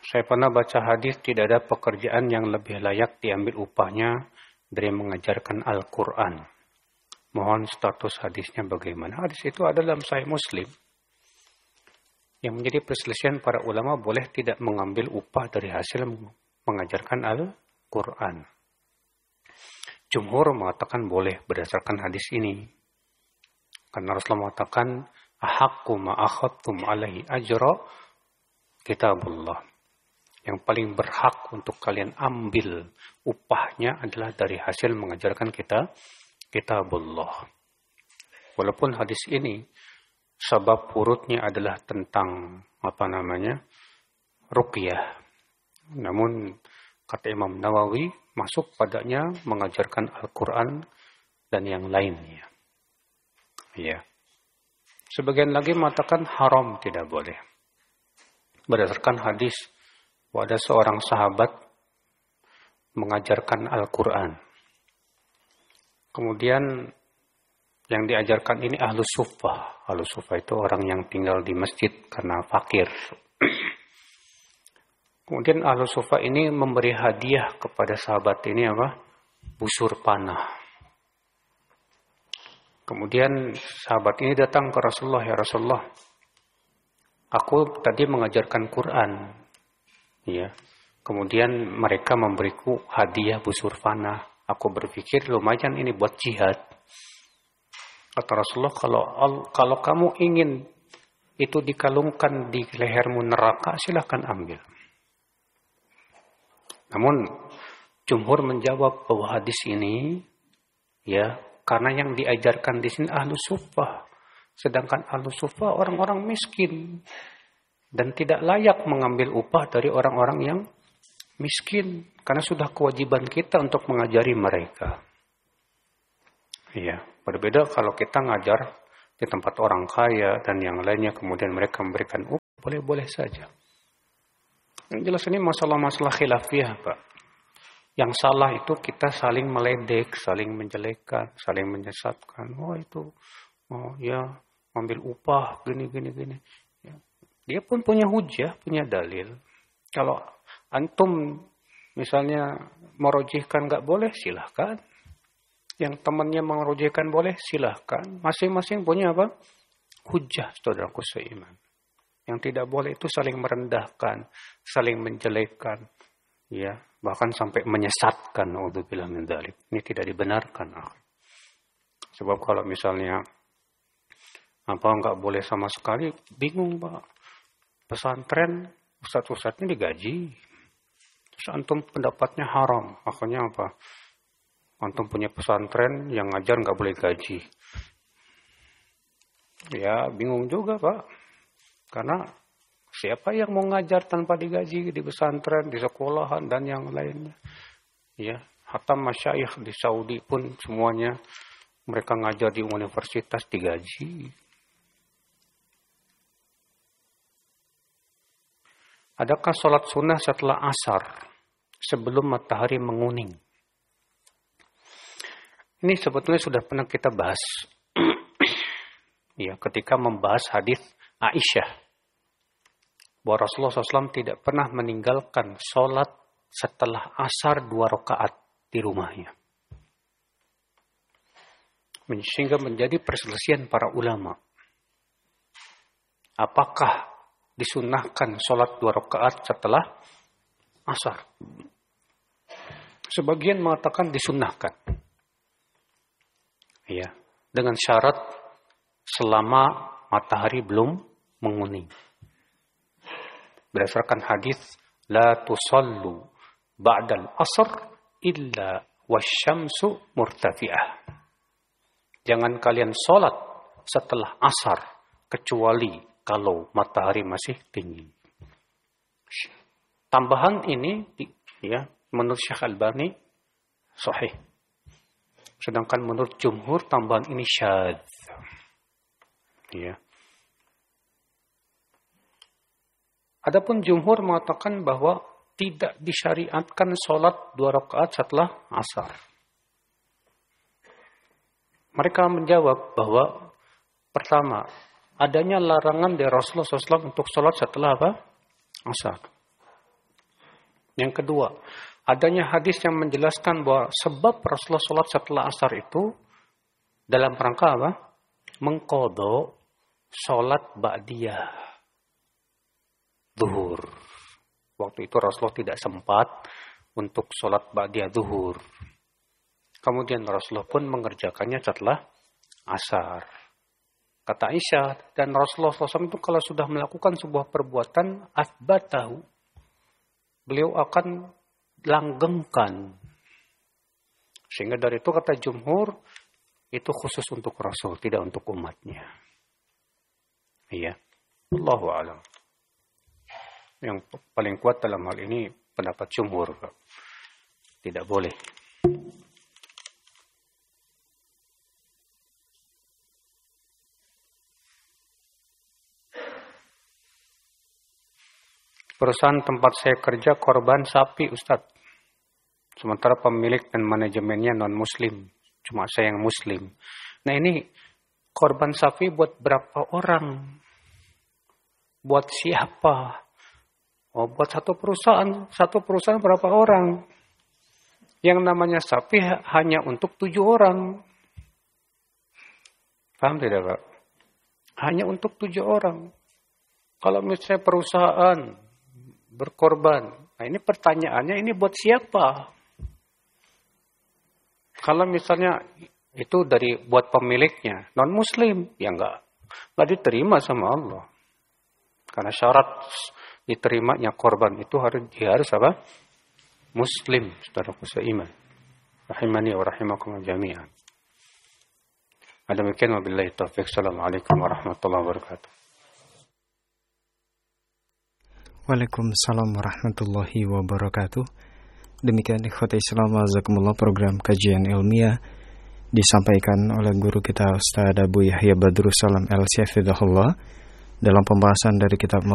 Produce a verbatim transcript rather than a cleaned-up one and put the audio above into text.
Saya pernah baca hadis tidak ada pekerjaan yang lebih layak diambil upahnya dari mengajarkan Al-Quran. Mohon status hadisnya bagaimana? Hadis itu ada dalam Sahih Muslim. Yang menjadi perselisihan para ulama boleh tidak mengambil upah dari hasil mengajarkan Al-Quran. Jumhur mengatakan boleh berdasarkan hadis ini. Karena Rasulullah mengatakan, ahaqqu ma akhadtum alaihi ajra kitabullah. Yang paling berhak untuk kalian ambil upahnya adalah dari hasil mengajarkan kita kitabullah. Walaupun hadis ini sebab urutnya adalah tentang apa namanya ruqyah. Namun kata Imam Nawawi masuk padanya mengajarkan Al-Quran dan yang lainnya. Ya. Sebagian lagi mengatakan haram, tidak boleh. Berdasarkan hadis, ada seorang sahabat mengajarkan Al-Quran. Kemudian yang diajarkan ini Ahlus Suffah. Ahlus Suffah itu orang yang tinggal di masjid karena fakir. Kemudian Ahlus Suffah ini memberi hadiah kepada sahabat ini apa? Busur panah. Kemudian sahabat ini datang ke Rasulullah, ya Rasulullah, aku tadi mengajarkan Quran. Ya. Kemudian mereka memberiku hadiah busur panah. Aku berpikir lumayan ini buat jihad. Kata Rasulullah, kalau kalau kamu ingin itu dikalungkan di lehermu neraka, silahkan ambil. Namun jumhur menjawab bahwa hadis ini, ya, karena yang diajarkan di sini Ahlus Suffah, sedangkan Ahlus Suffah orang-orang miskin dan tidak layak mengambil upah dari orang-orang yang miskin, karena sudah kewajiban kita untuk mengajari mereka. Iya, berbeda kalau kita ngajar di tempat orang kaya dan yang lainnya, kemudian mereka memberikan upah, boleh-boleh saja. Yang jelas ini masalah-masalah khilafiyah, Pak. Yang salah itu kita saling meledek, saling menjelekkan, saling menyesatkan. Oh itu, oh ya, ambil upah, gini, gini, gini. Ya. Dia pun punya hujah, punya dalil. Kalau antum misalnya merojihkan nggak boleh, silahkan. Yang temannya merojihkan boleh, silahkan. Masing-masing punya apa? Hujah, saudaraku seiman. Yang tidak boleh itu saling merendahkan, saling menjelekkan, ya, bahkan sampai menyesatkan. Naudzubillah min dzalik. Ini tidak dibenarkan. Sebab kalau misalnya apa nggak boleh sama sekali, bingung, Pak. Pesantren ustadz-ustadznya digaji, terus antum pendapatnya haram. Makanya apa? Antum punya pesantren yang ngajar nggak boleh gaji. Ya bingung juga, Pak. Karena siapa yang mau ngajar tanpa digaji di pesantren, di sekolahan dan yang lainnya? Ya, hatta masyayikh di Saudi pun semuanya mereka ngajar di universitas digaji. Adakah sholat sunnah setelah asar sebelum matahari menguning? Ini sebetulnya sudah pernah kita bahas. Ya, ketika membahas hadis Aisyah, bahwa Rasulullah shallallahu alaihi wasallam tidak pernah meninggalkan sholat setelah asar dua rakaat di rumahnya. Sehingga menjadi perselisihan para ulama. Apakah disunahkan sholat dua rakaat setelah asar? Sebagian mengatakan disunahkan. Ya, dengan syarat selama matahari belum menguning. Berdasarkan hadis, la tusallu ba'dal asr illa wasyamsu murtafi'ah. Jangan kalian sholat setelah asar kecuali kalau matahari masih tinggi. Tambahan ini, ya, menurut Syekh Albani sahih. Sedangkan menurut jumhur tambahan ini syadz. Ya. Adapun jumhur mengatakan bahwa tidak disyariatkan sholat dua rakaat setelah asar. Mereka menjawab bahwa pertama, adanya larangan dari Rasulullah shallallahu alaihi wasallam untuk sholat setelah apa? Asar. Yang kedua, adanya hadis yang menjelaskan bahwa sebab Rasulullah sholat setelah asar itu dalam rangka apa? Mengqadha sholat ba'diyah zuhur. Waktu itu Rasulullah tidak sempat untuk sholat ba'diyah zuhur. Kemudian Rasulullah pun mengerjakannya setelah asar. Kata Aisyah, dan Rasulullah shallallahu alaihi wasallam itu kalau sudah melakukan sebuah perbuatan, athbatahu, beliau akan langgengkan. Sehingga dari itu kata jumhur, itu khusus untuk Rasul, tidak untuk umatnya. Iya. Allahu a'lam. Yang paling kuat dalam hal ini pendapat jumhur. Tidak boleh. Perusahaan tempat saya kerja korban sapi, Ustadz. Sementara pemilik dan manajemennya non-muslim. Cuma saya yang muslim. Nah ini korban sapi buat berapa orang? Buat siapa? Oh, buat satu perusahaan. Satu perusahaan berapa orang? Yang namanya sapi hanya untuk tujuh orang. Paham tidak, Pak? Hanya untuk tujuh orang. Kalau misalnya perusahaan berkorban, nah ini pertanyaannya, ini buat siapa? Kalau misalnya itu dari buat pemiliknya, non-muslim, ya enggak, enggak diterima sama Allah. Karena syarat diterimanya korban itu harus dia harus apa? Muslim, saudaraku seiman. Rahimani wa rahimakum jami'an. Demikian wabillahi taufiq. Assalamualaikum warahmatullahi wabarakatuh. Waalaikumsalam warahmatullahi wabarakatuh. Demikian ikhwati Islam azakumullah, program kajian ilmiah disampaikan oleh guru kita Ustaz Abu Yahya Badrus Salam El Syafidahullah dalam pembahasan dari kitab